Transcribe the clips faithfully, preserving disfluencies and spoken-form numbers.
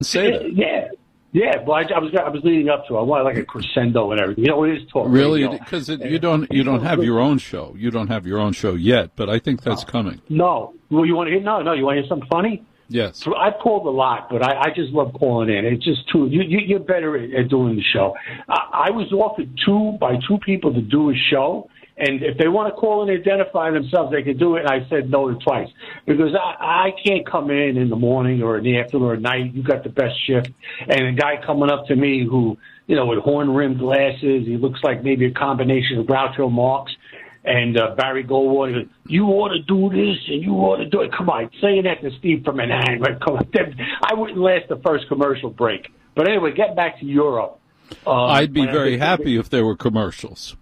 say that. Yeah. Yeah, well, I, I was I was leading up to it. I wanted like a crescendo and everything. You know, it is talk really radio. Because you don't you don't have your own show. You don't have your own show yet, but I think that's coming. No, well, you want to hear? No, no, you want to hear something funny? Yes. So I've called a lot, but I, I just love calling in. It's just too. You, you you're better at, at doing the show. I, I was offered two by two people to do a show. And if they want to call and identify themselves, they can do it. And I said no to twice because I, I can't come in in the morning or in the afternoon or at night. You got the best shift. And a guy coming up to me who, you know, with horn-rimmed glasses, he looks like maybe a combination of Groucho Marx and uh, Barry Goldwater. You ought to do this and you ought to do it. Come on, saying that to Steve from Manhattan. Come on. I wouldn't last the first commercial break. But anyway, getting back to Europe. Um, I'd be very happy if there were commercials.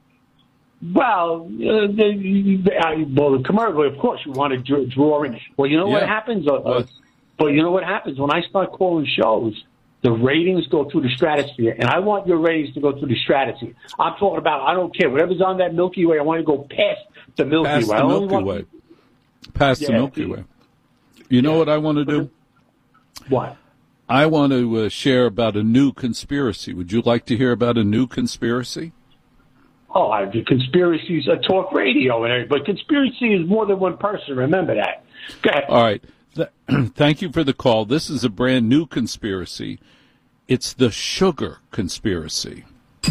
Well, uh, the, I, well, the commercial, of course, you want to draw, draw in. Well, you know yeah. what happens? Uh, uh, but you know what happens when I start calling shows? The ratings go through the stratosphere, and I want your ratings to go through the stratosphere. I'm talking about, I don't care. Whatever's on that Milky Way, I want to go past the Milky past Way. The Milky want... Way. Past yeah, the Milky Way. You know yeah. what I want to do? What? I want to uh, share about a new conspiracy. Would you like to hear about a new conspiracy? Oh, I do conspiracies, uh, talk radio and everything. But conspiracy is more than one person. Remember that. Go ahead. All right. Th- thank you for the call. This is a brand new conspiracy. It's the sugar conspiracy.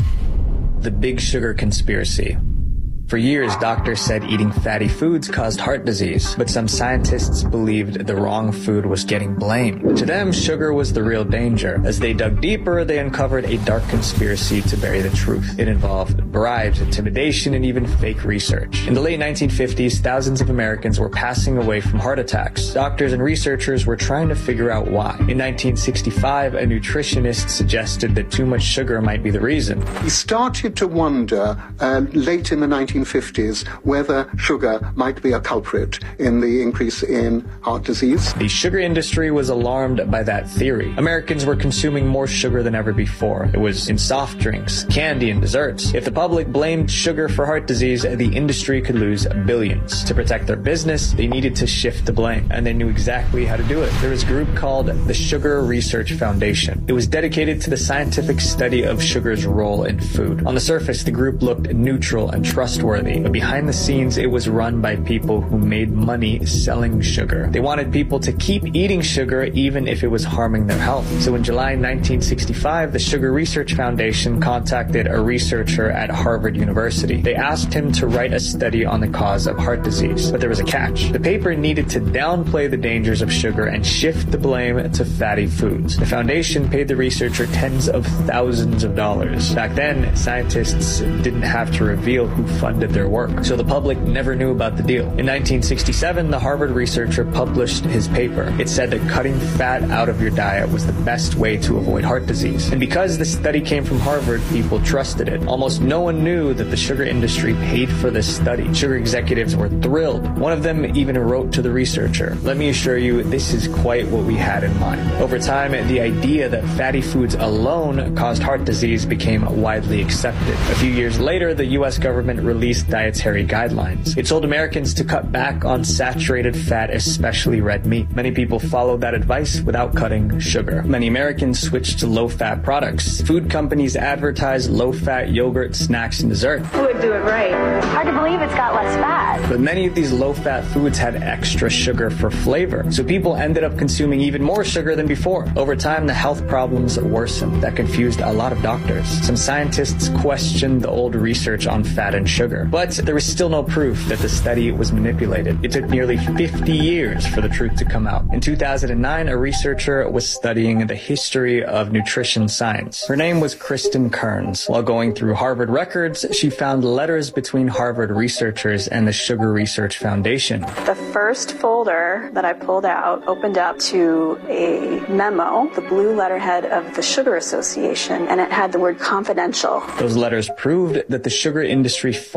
The big sugar conspiracy. For years, doctors said eating fatty foods caused heart disease, but some scientists believed the wrong food was getting blamed. To them, sugar was the real danger. As they dug deeper, they uncovered a dark conspiracy to bury the truth. It involved bribes, intimidation, and even fake research. In the late nineteen fifties, thousands of Americans were passing away from heart attacks. Doctors and researchers were trying to figure out why. In nineteen sixty-five, a nutritionist suggested that too much sugar might be the reason. We started to wonder uh, late in the nineteen fifties whether sugar might be a culprit in the increase in heart disease. The sugar industry was alarmed by that theory. Americans were consuming more sugar than ever before. It was in soft drinks, candy, and desserts. If the public blamed sugar for heart disease, the industry could lose billions. To protect their business, they needed to shift the blame, and they knew exactly how to do it. There was a group called the Sugar Research Foundation. It was dedicated to the scientific study of sugar's role in food. On the surface, the group looked neutral and trustworthy. But behind the scenes, it was run by people who made money selling sugar. They wanted people to keep eating sugar even if it was harming their health. So in July nineteen sixty-five, the Sugar Research Foundation contacted a researcher at Harvard University. They asked him to write a study on the cause of heart disease. But there was a catch. The paper needed to downplay the dangers of sugar and shift the blame to fatty foods. The foundation paid the researcher tens of thousands of dollars. Back then, scientists didn't have to reveal who funded their work, so the public never knew about the deal. In nineteen sixty-seven, the Harvard researcher published his paper. It said that cutting fat out of your diet was the best way to avoid heart disease. And because the study came from Harvard, people trusted it. Almost no one knew that the sugar industry paid for this study. Sugar executives were thrilled. One of them even wrote to the researcher, "Let me assure you, this is quite what we had in mind." Over time, the idea that fatty foods alone caused heart disease became widely accepted. A few years later, the U S government released dietary guidelines. It told Americans to cut back on saturated fat, especially red meat. Many people followed that advice without cutting sugar. Many Americans switched to low-fat products. Food companies advertised low-fat yogurt, snacks, and dessert. Who would do it right? Hard to believe it's got less fat. But many of these low-fat foods had extra sugar for flavor, so people ended up consuming even more sugar than before. Over time, the health problems worsened. That confused a lot of doctors. Some scientists questioned the old research on fat and sugar. But there was still no proof that the study was manipulated. It took nearly fifty years for the truth to come out. In two thousand nine, a researcher was studying the history of nutrition science. Her name was Kristen Kearns. While going through Harvard records, she found letters between Harvard researchers and the Sugar Research Foundation. The first folder that I pulled out opened up to a memo, the blue letterhead of the Sugar Association, and it had the word confidential. Those letters proved that the sugar industry funded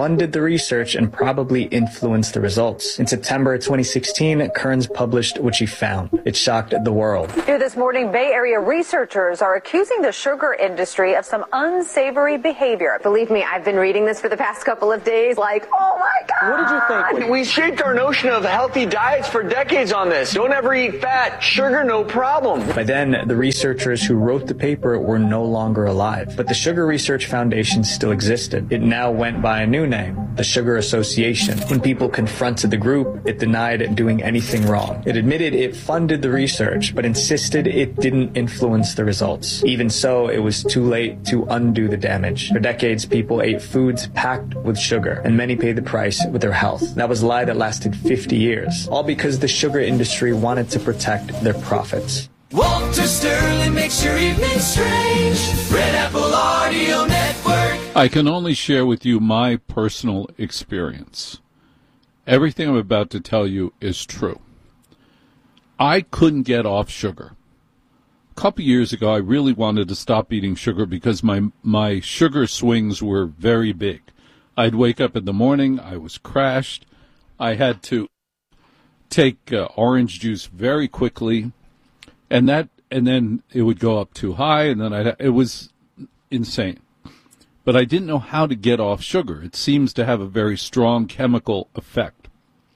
funded the research and probably influenced the results. In September twenty sixteen, Kearns published what she found. It shocked the world. Here this morning, Bay Area researchers are accusing the sugar industry of some unsavory behavior. Believe me, I've been reading this for the past couple of days like, oh my God. What did you think? We shaped our notion of healthy diets for decades on this. Don't ever eat fat, sugar, no problem. By then, the researchers who wrote the paper were no longer alive, but the Sugar Research Foundation still existed. It now went by a new name, the Sugar Association. When people confronted the group, it denied doing anything wrong. It admitted it funded the research, but insisted it didn't influence the results. Even so, it was too late to undo the damage. For decades, people ate foods packed with sugar, and many paid the price with their health. That was a lie that lasted fifty years, all because the sugar industry wanted to protect their profits. Walter Sterling makes your evening strange. Red Apple Audio Network. I can only share with you my personal experience. Everything I'm about to tell you is true. I couldn't get off sugar. A couple years ago, I really wanted to stop eating sugar because my my sugar swings were very big. I'd wake up in the morning, I was crashed. I had to take uh, orange juice very quickly, and that and then it would go up too high, and then I it was insane. But I didn't know how to get off sugar. It seems to have a very strong chemical effect.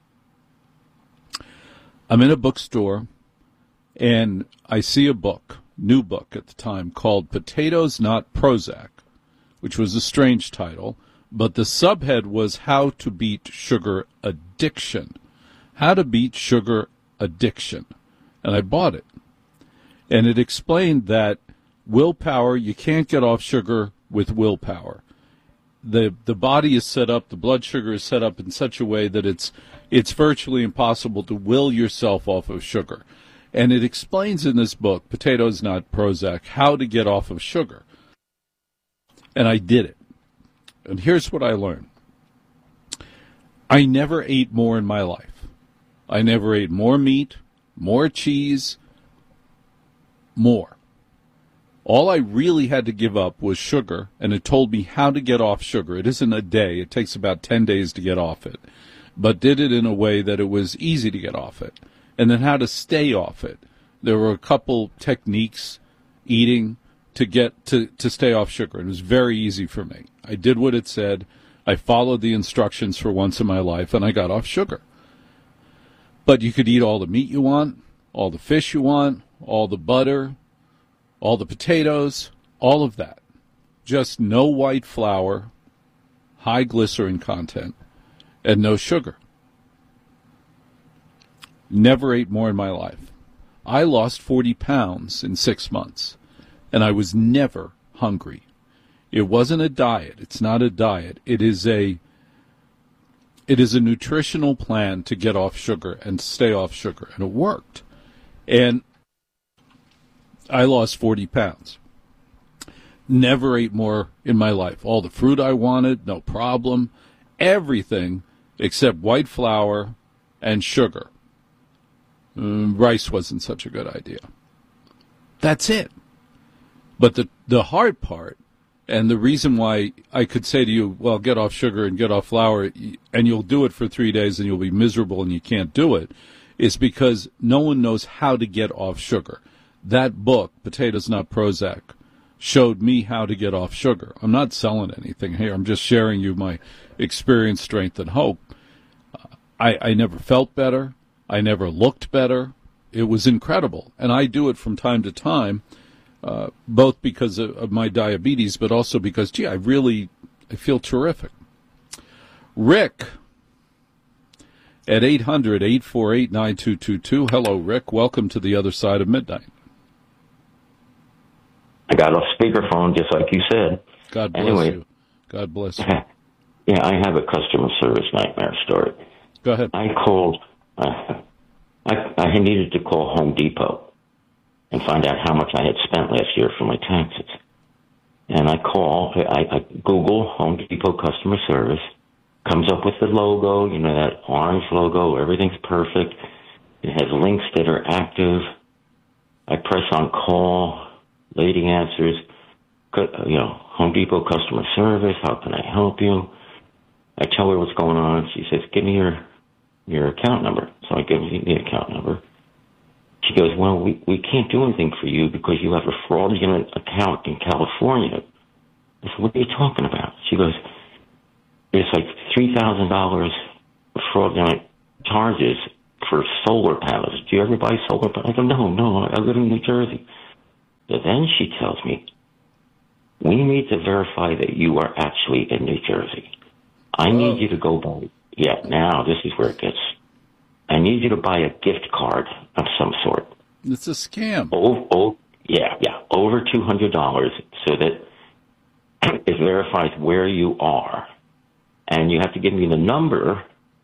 I'm in a bookstore, and I see a book, new book at the time, called Potatoes Not Prozac, which was a strange title, but the subhead was How to Beat Sugar Addiction. How to Beat Sugar Addiction. And I bought it. And it explained that willpower, you can't get off sugar with willpower. The the body is set up, the blood sugar is set up in such a way that it's it's virtually impossible to will yourself off of sugar. And it explains in this book, Potatoes Not Prozac, how to get off of sugar. And I did it. And here's what I learned. I never ate more in my life. I never ate more meat, more cheese, more. All I really had to give up was sugar, and it told me how to get off sugar. It isn't a day. It takes about ten days to get off it, but did it in a way that it was easy to get off it. And then how to stay off it. There were a couple techniques eating to get to, to stay off sugar. It was very easy for me. I did what it said. I followed the instructions for once in my life, and I got off sugar. But you could eat all the meat you want, all the fish you want, all the butter, all the potatoes, all of that. Just no white flour, high glycerin content, and no sugar. Never ate more in my life. I lost forty pounds in six months, and I was never hungry. It wasn't a diet. It's not a diet. It is a it is a nutritional plan to get off sugar and stay off sugar, and it worked. And I lost forty pounds. Never ate more in my life. All the fruit I wanted, no problem. Everything except white flour and sugar. Mm, rice wasn't such a good idea. That's it. But the, the hard part, and the reason why I could say to you, well, get off sugar and get off flour, and you'll do it for three days and you'll be miserable and you can't do it, is because no one knows how to get off sugar. That book, Potatoes Not Prozac, showed me how to get off sugar. I'm not selling anything here. I'm just sharing you my experience, strength, and hope. I, I never felt better. I never looked better. It was incredible. And I do it from time to time, uh, both because of, of my diabetes, but also because, gee, I really I feel terrific. Rick at eight hundred, eight four eight, nine two two two. Hello, Rick. Welcome to the other side of midnight. I got off speakerphone, just like you said. God bless anyway, you. God bless you. Yeah, I have a customer service nightmare story. Go ahead. I called, uh, I, I needed to call Home Depot and find out how much I had spent last year for my taxes. And I call, I, I Google Home Depot customer service, comes up with the logo, you know, that orange logo, everything's perfect. It has links that are active. I press on call. Lady answers, you know, Home Depot customer service, how can I help you? I tell her what's going on. She says, give me your your account number. So I give her the account number. She goes, well, we, we can't do anything for you because you have a fraudulent account in California. I said, what are you talking about? She goes, there's like three thousand dollars of fraudulent charges for solar panels. Do you ever buy solar panels? I go, no, no, I live in New Jersey. So then she tells me, we need to verify that you are actually in New Jersey. I need you to go buy, yeah, now this is where it gets, I need you to buy a gift card of some sort. It's a scam. Oh, oh yeah, yeah, over two hundred dollars so that it verifies where you are. And you have to give me the number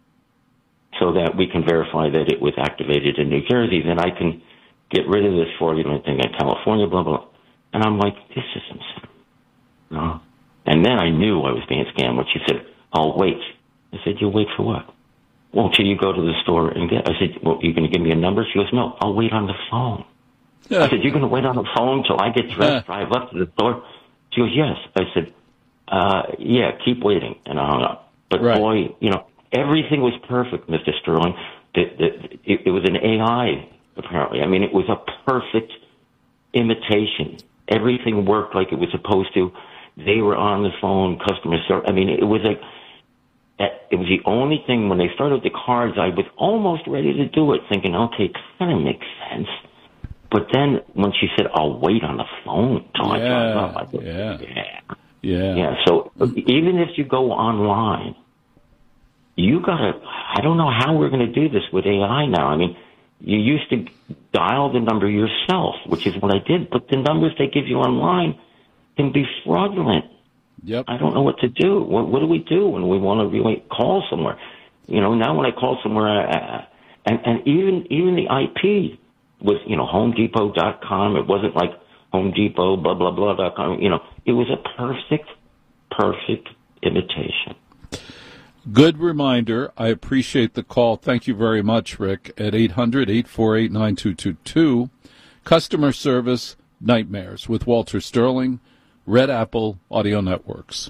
so that we can verify that it was activated in New Jersey. Then I can get rid of this fraudulent thing in California, blah, blah. And I'm like, this is insane. No. And then I knew I was being scammed when she said, I'll wait. I said, you'll wait for what? Well, till you go to the store and get, I said, well, you're going to give me a number? She goes, no, I'll wait on the phone. Yeah. I said, you're going to wait on the phone till I get dressed, drive up to the store? She goes, yes. I said, uh, yeah, keep waiting. And I hung up. But right. boy, you know, everything was perfect, Mister Sterling. The, the, it, it was an A I, apparently. I mean, it was a perfect imitation. Everything worked like it was supposed to. They were on the phone, customer service. I mean, it was like, it was the only thing, when they started the cards, I was almost ready to do it, thinking, okay, kind of makes sense. But then when she said, I'll wait on the phone till I drive up, I thought, yeah. yeah. Yeah. Yeah. So even if you go online, you gotta, I don't know how we're going to do this with A I now. I mean, you used to dial the number yourself, which is what I did, but the numbers they give you online can be fraudulent. Yep. I don't know what to do. What, what do we do when we want to really call somewhere? You know, now when I call somewhere, I, I, and, and even, even the I P was, you know, home depot dot com. It wasn't like Home Depot, blah, blah, blah, dot com. You know, it was a perfect, perfect imitation. Good reminder. I appreciate the call. Thank you very much, Rick, at eight hundred, eight four eight, nine two two two. Customer Service Nightmares with Walter Sterling, Red Apple Audio Networks.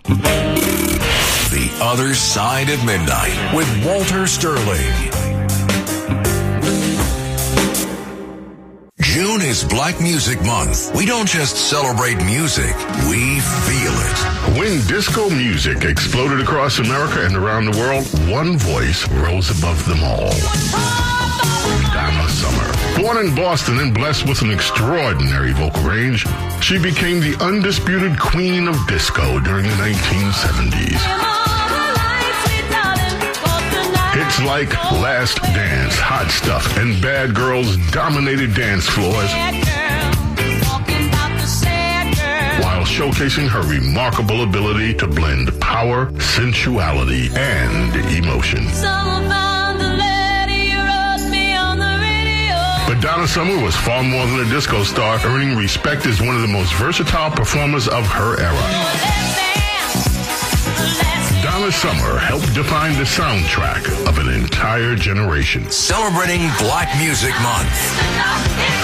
The Other Side of Midnight with Walter Sterling. June is Black Music Month. We don't just celebrate music, we feel it. When disco music exploded across America and around the world, one voice rose above them all. Donna Summer. Born in Boston and blessed with an extraordinary vocal range, she became the undisputed queen of disco during the nineteen seventies. Hits like Last Dance, Hot Stuff, and Bad Girls dominated dance floors while showcasing her remarkable ability to blend power, sensuality, and emotion. But Donna Summer was far more than a disco star, earning respect as one of the most versatile performers of her era. Donna Summer helped define the soundtrack of an entire generation. Celebrating Black Music Month.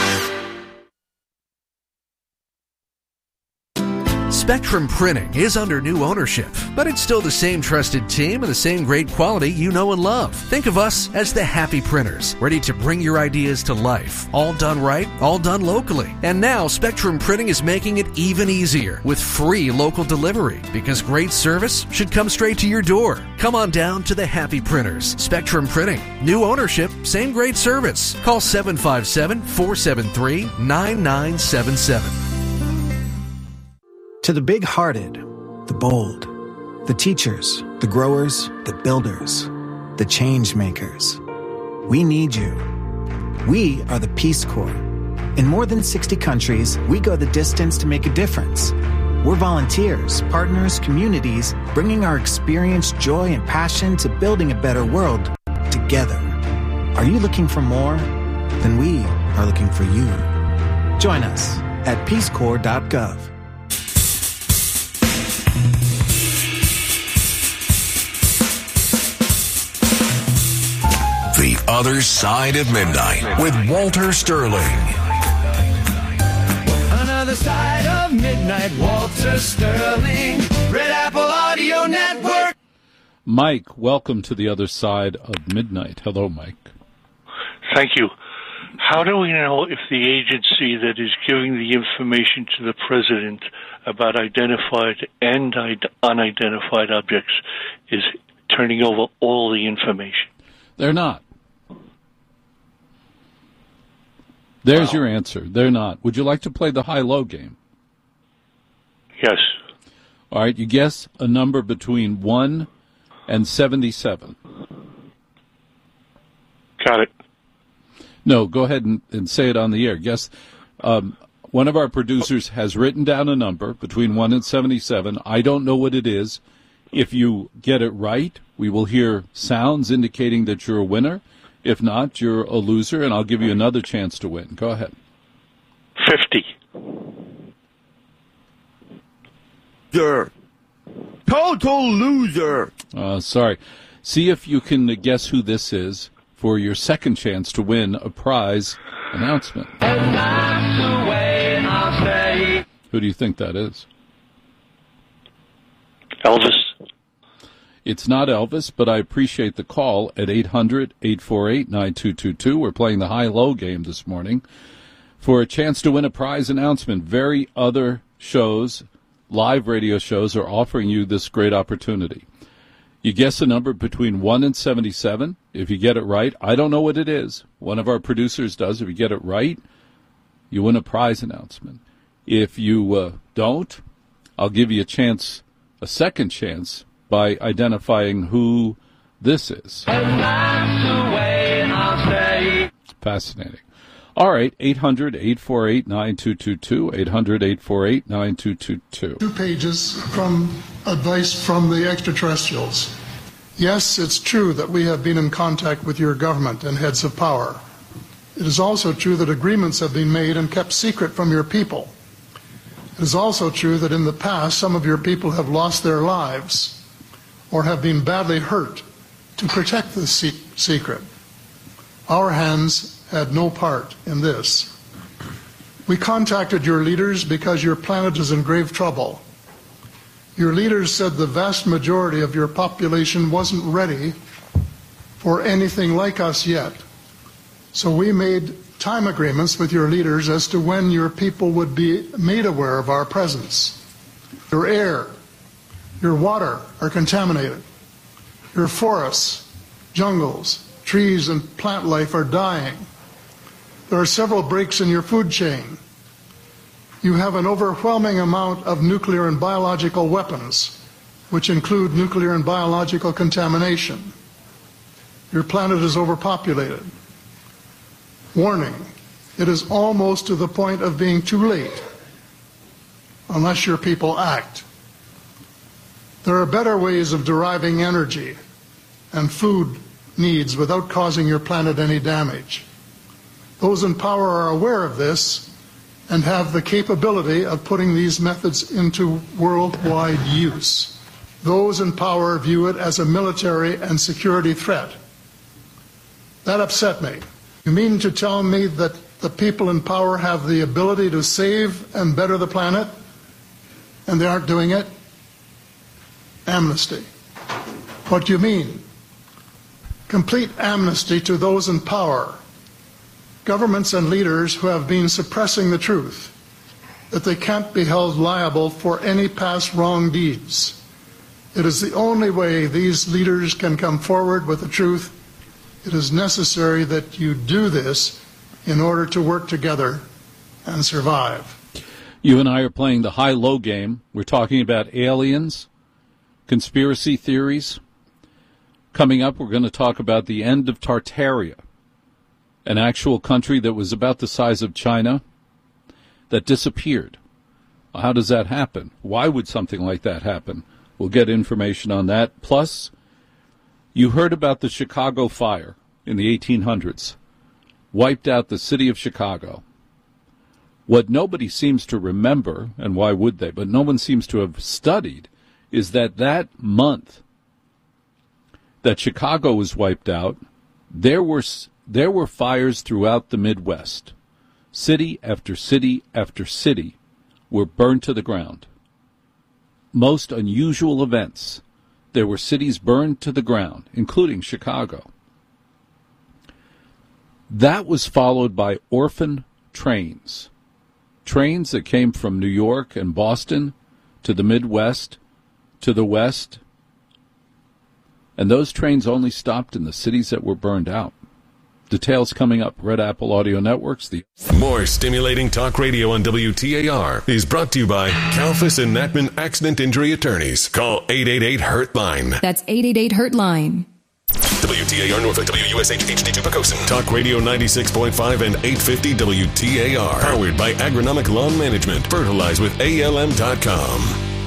Spectrum Printing is under new ownership, but it's still the same trusted team and the same great quality you know and love. Think of us as the Happy Printers, ready to bring your ideas to life. All done right, all done locally. And now Spectrum Printing is making it even easier with free local delivery, because great service should come straight to your door. Come on down to the Happy Printers. Spectrum Printing. New ownership, same great service. Call seven five seven, four seven three, nine nine seven seven. To the big-hearted, the bold, the teachers, the growers, the builders, the change makers, we need you. We are the Peace Corps. In more than sixty countries, we go the distance to make a difference. We're volunteers, partners, communities, bringing our experience, joy, and passion to building a better world together. Are you looking for more? Then we are looking for you. Join us at peace corps dot gov. The Other Side of Midnight with Walter Sterling. Another Side of Midnight, Walter Sterling, Red Apple Audio Network. Mike, welcome to the other side of midnight. Hello, Mike. Thank you. How do we know if the agency that is giving the information to the president about identified and unidentified objects is turning over all the information? They're not. There's wow. your answer. They're not. Would you like to play the high-low game? Yes. All right, you guess a number between one and seventy-seven. Got it. No, go ahead and, and say it on the air. Guess um, one of our producers has written down a number between one and seventy-seven. I don't know what it is. If you get it right, we will hear sounds indicating that you're a winner. If not, you're a loser, and I'll give you another chance to win. Go ahead. fifty. Loser. Total loser. Uh, sorry. See if you can guess who this is for your second chance to win a prize announcement. And that's the way I'll say. Who do you think that is? Elvis. It's not Elvis, but I appreciate the call at eight hundred, eight four eight, nine two two two. We're playing the high-low game this morning for a chance to win a prize announcement. Very other shows, live radio shows, are offering you this great opportunity. You guess a number between one and seventy-seven. If you get it right, I don't know what it is. One of our producers does. If you get it right, you win a prize announcement. If you uh, don't, I'll give you a chance, a second chance, by identifying who this is. And that's the way I'll say. Fascinating. All right, eight hundred, eight four eight, nine two two two, eight hundred, eight four eight, nine two two two. Two pages from advice from the extraterrestrials. Yes, it's true that we have been in contact with your government and heads of power. It is also true that agreements have been made and kept secret from your people. It is also true that in the past some of your people have lost their lives or have been badly hurt to protect this se- secret. Our hands had no part in this. We contacted your leaders because your planet is in grave trouble. Your leaders said the vast majority of your population wasn't ready for anything like us yet. So we made time agreements with your leaders as to when your people would be made aware of our presence. Your air, your water are contaminated. Your forests, jungles, trees, and plant life are dying. There are several breaks in your food chain. You have an overwhelming amount of nuclear and biological weapons, which include nuclear and biological contamination. Your planet is overpopulated. Warning, it is almost to the point of being too late, unless your people act. There are better ways of deriving energy and food needs without causing your planet any damage. Those in power are aware of this and have the capability of putting these methods into worldwide use. Those in power view it as a military and security threat. That upset me. You mean to tell me that the people in power have the ability to save and better the planet, and they aren't doing it? Amnesty. What do you mean? Complete amnesty to those in power. Governments and leaders who have been suppressing the truth, that they can't be held liable for any past wrong deeds. It is the only way these leaders can come forward with the truth. It is necessary that you do this in order to work together and survive. You and I are playing the high-low game. We're talking about aliens, conspiracy theories. Coming up, we're going to talk about the end of Tartaria, an actual country that was about the size of China that disappeared. How does that happen? Why would something like that happen? We'll get information on that. Plus, you heard about the Chicago fire in the eighteen hundreds. Wiped out the city of Chicago. What nobody seems to remember, and why would they, but no one seems to have studied, is that that month that Chicago was wiped out, there were there were fires throughout the Midwest. City after city after city were burned to the ground. Most unusual events there were cities burned to the ground, including Chicago. That was followed by orphan trains, trains that came from New York and Boston to the Midwest, to the West, and those trains only stopped in the cities that were burned out. Details coming up. Red Apple Audio Networks. The More stimulating talk radio on W T A R is brought to you by Kalfas and Natman Accident Injury Attorneys. Call eight eight eight, hurt line. That's eight eight eight, hurt line. W T A R Norfolk, W U S H, H D two Pocosin. Talk Radio ninety-six point five and eight fifty W T A R. Powered by Agronomic Lawn Management. Fertilize with A L M dot com.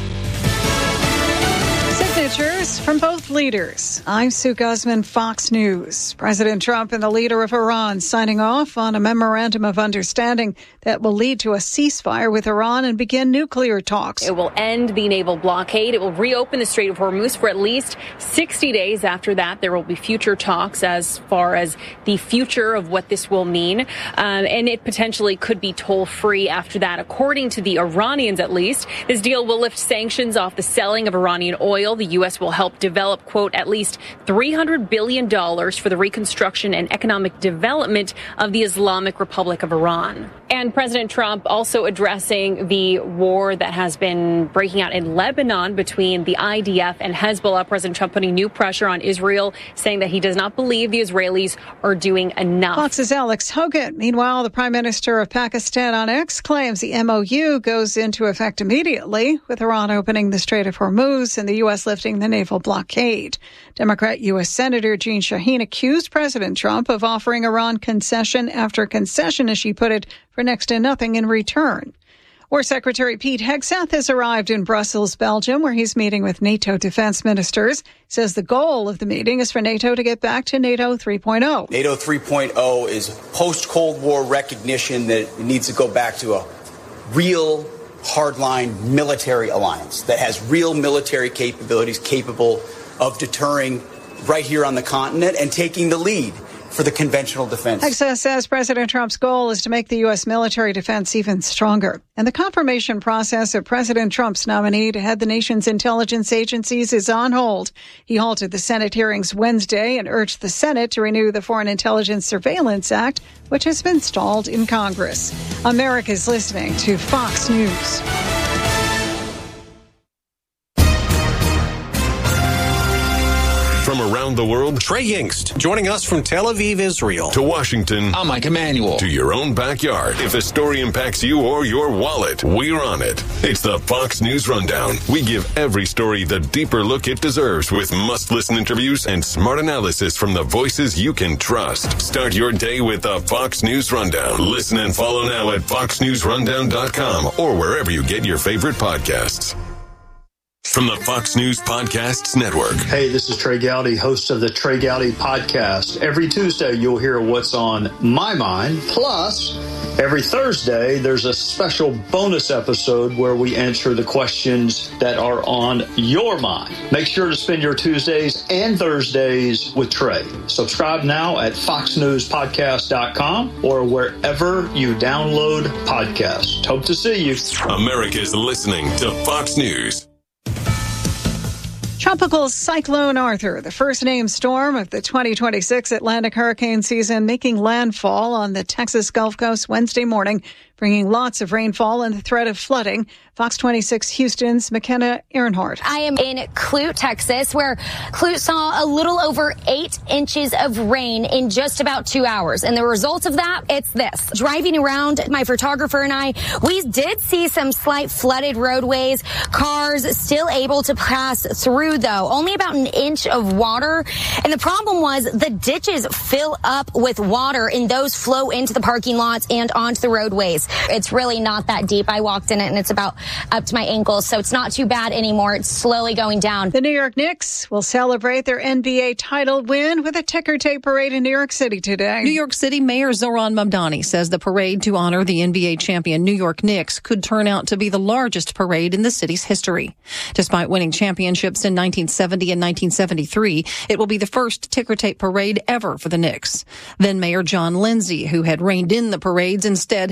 Signatures from both leaders. I'm Sue Guzman, Fox News. President Trump and the leader of Iran signing off on a memorandum of understanding that will lead to a ceasefire with Iran and begin nuclear talks. It will end the naval blockade. It will reopen the Strait of Hormuz for at least sixty days. After that, there will be future talks as far as the future of what this will mean. Um, and it potentially could be toll-free after that. According to the Iranians, at least, this deal will lift sanctions off the selling of Iranian oil. The U S will help develop, quote, at least three hundred billion dollars for the reconstruction and economic development of the Islamic Republic of Iran. And President Trump also addressing the war that has been breaking out in Lebanon between the I D F and Hezbollah. President Trump putting new pressure on Israel, saying that he does not believe the Israelis are doing enough. Fox's Alex Hogan. Meanwhile, the Prime Minister of Pakistan on X claims the M O U goes into effect immediately, with Iran opening the Strait of Hormuz and the U S lifting the naval blockade. Democrat U S Senator Jeanne Shaheen accused President Trump of offering Iran concession after concession, as she put it, for next to nothing in return. War Secretary Pete Hegseth has arrived in Brussels, Belgium, where he's meeting with NATO defense ministers. He says the goal of the meeting is for NATO to get back to NATO three point oh. NATO three point oh is post-Cold War recognition that it needs to go back to a real hardline military alliance that has real military capabilities capable of deterring right here on the continent and taking the lead for the conventional defense. Hegseth says President Trump's goal is to make the U S military defense even stronger. And the confirmation process of President Trump's nominee to head the nation's intelligence agencies is on hold. He halted the Senate hearings Wednesday and urged the Senate to renew the Foreign Intelligence Surveillance Act, which has been stalled in Congress. America's listening to Fox News. From around the world, Trey Yingst, joining us from Tel Aviv, Israel. To Washington. I'm Mike Emanuel. To your own backyard. If a story impacts you or your wallet, we're on it. It's the Fox News Rundown. We give every story the deeper look it deserves with must-listen interviews and smart analysis from the voices you can trust. Start your day with the Fox News Rundown. Listen and follow now at fox news rundown dot com or wherever you get your favorite podcasts. From the Fox News Podcasts Network. Hey, this is Trey Gowdy, host of the Trey Gowdy Podcast. Every Tuesday, you'll hear what's on my mind. Plus, every Thursday, there's a special bonus episode where we answer the questions that are on your mind. Make sure to spend your Tuesdays and Thursdays with Trey. Subscribe now at fox news podcast dot com or wherever you download podcasts. Hope to see you. America's listening to Fox News. Tropical Cyclone Arthur, the first named storm of the twenty twenty-six Atlantic hurricane season, making landfall on the Texas Gulf Coast Wednesday morning, bringing lots of rainfall and the threat of flooding. Fox twenty-six Houston's McKenna Earnhardt. I am in Clute, Texas, where Clute saw a little over eight inches of rain in just about two hours. And the result of that, it's this. Driving around, my photographer and I, we did see some slight flooded roadways, cars still able to pass through, though. Only about an inch of water. And the problem was the ditches fill up with water and those flow into the parking lots and onto the roadways. It's really not that deep. I walked in it and it's about up to my ankles, so it's not too bad anymore. It's slowly going down. The New York Knicks will celebrate their N B A title win with a ticker tape parade in New York City today. New York City Mayor Zohran Mamdani says the parade to honor the N B A champion New York Knicks could turn out to be the largest parade in the city's history. Despite winning championships in nineteen seventy and nineteen seventy-three, it will be the first ticker tape parade ever for the Knicks. Then Mayor John Lindsay, who had reined in the parades, instead held small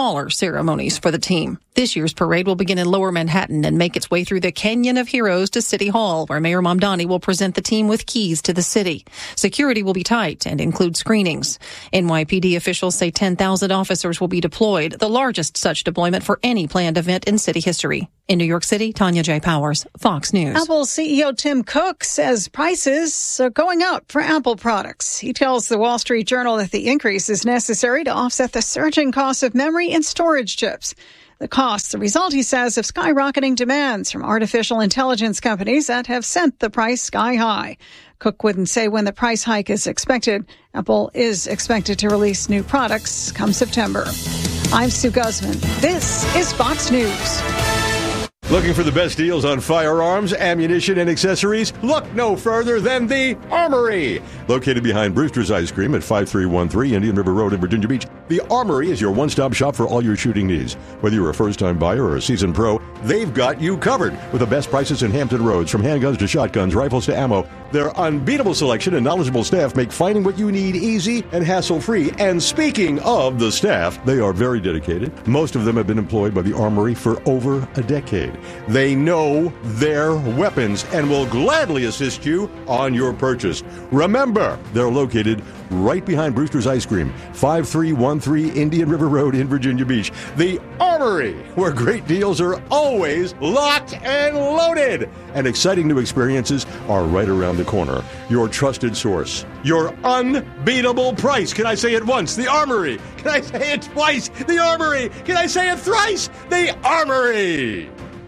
smaller ceremonies for the team. This year's parade will begin in Lower Manhattan and make its way through the Canyon of Heroes to City Hall, where Mayor Mamdani will present the team with keys to the city. Security will be tight and include screenings. N Y P D officials say ten thousand officers will be deployed, the largest such deployment for any planned event in city history. In New York City, Tanya J. Powers, Fox News. Apple C E O Tim Cook says prices are going up for Apple products. He tells the Wall Street Journal that the increase is necessary to offset the surging cost of memory and storage chips. The costs, the result, he says, of skyrocketing demands from artificial intelligence companies that have sent the price sky high. Cook wouldn't say when the price hike is expected. Apple is expected to release new products come September. I'm Sue Guzman. This is Fox News. Looking for the best deals on firearms, ammunition, and accessories? Look no further than the Armory. Located behind Brewster's Ice Cream at five three one three Indian River Road in Virginia Beach, the Armory is your one-stop shop for all your shooting needs. Whether you're a first-time buyer or a seasoned pro, they've got you covered with the best prices in Hampton Roads, from handguns to shotguns, rifles to ammo. Their unbeatable selection and knowledgeable staff make finding what you need easy and hassle-free. And speaking of the staff, they are very dedicated. Most of them have been employed by the Armory for over a decade. They know their weapons and will gladly assist you on your purchase. Remember, they're located right behind Brewster's Ice Cream, five three one three Indian River Road in Virginia Beach. The Armory, where great deals are always locked and loaded. And exciting new experiences are right around the corner. Your trusted source. Your unbeatable price. Can I say it once? The Armory. Can I say it twice? The Armory. Can I say it thrice? The Armory.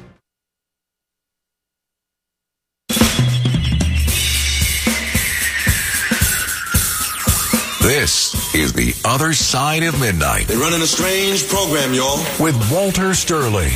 This is The Other Side of Midnight. They're running a strange program, y'all. With Walter Sterling.